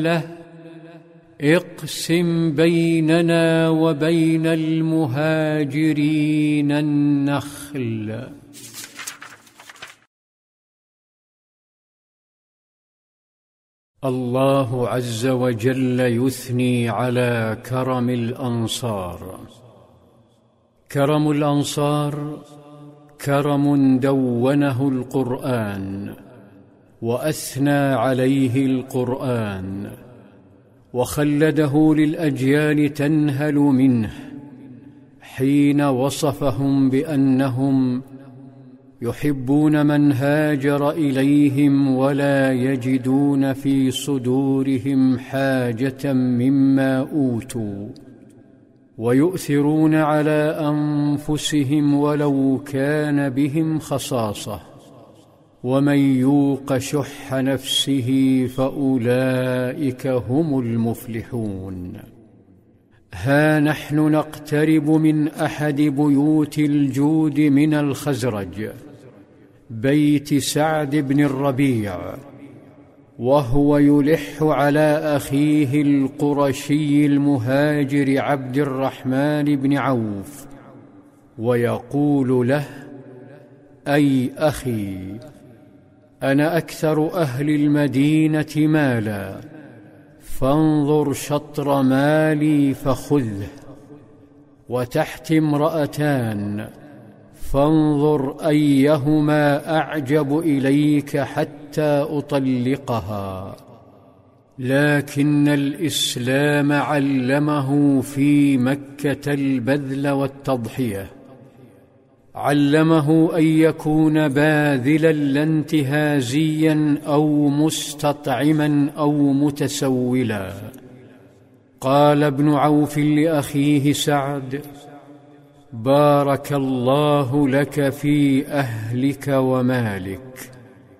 له: اقسم بيننا وبين المهاجرين النخل. الله عز وجل يثني على كرم الأنصار. كرم الأنصار كرم دونه القرآن وأثنى عليه القرآن وخلده للأجيال تنهل منه حين وصفهم بأنهم يحبون من هاجر إليهم ولا يجدون في صدورهم حاجة مما أوتوا ويؤثرون على أنفسهم ولو كان بهم خصاصة ومن يوق شح نفسه فأولئك هم المفلحون. ها نحن نقترب من أحد بيوت الجود من الخزرج، بيت سعد بن الربيع، وهو يلح على أخيه القرشي المهاجر عبد الرحمن بن عوف ويقول له: أي أخي، أنا أكثر أهل المدينة مالا، فانظر شطر مالي فخذه، وتحت امرأتان، فانظر أيهما أعجب إليك حتى أطلقها. لكن الإسلام علمه في مكة البذل والتضحية، علمه أن يكون باذلا لا انتهازيا أو مستطعما أو متسولا. قال ابن عوف لأخيه سعد: بارك الله لك في أهلك ومالك،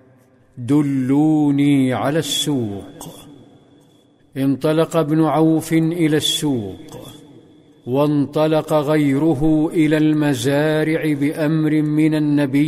دلوني على السوق. انطلق ابن عوف إلى السوق، وانطلق غيره إلى المزارع بأمر من النبي